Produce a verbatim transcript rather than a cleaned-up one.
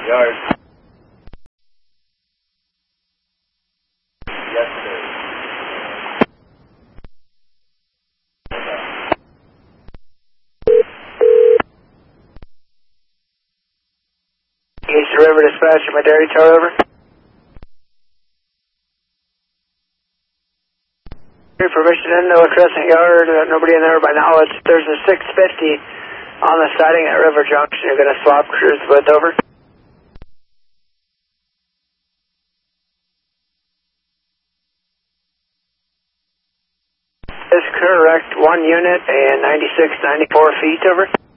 Yard. Yes, it is. Eastern River Dispatcher, my dairy tow over. Your permission in, no crescent yard, uh, nobody in there by knowledge. There's a six fifty on the siding at River Junction. You're going to swap crews with over. Is correct, one unit and ninety-six, ninety-four feet over.